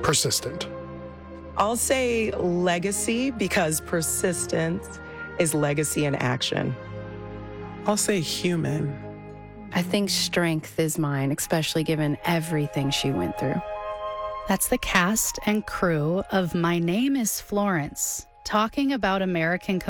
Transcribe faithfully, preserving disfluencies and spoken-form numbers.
persistent. I'll say legacy because persistence is legacy in action. I'll say human. I think strength is mine, especially given everything she went through. That's the cast and crew of My Name is Florence, talking about American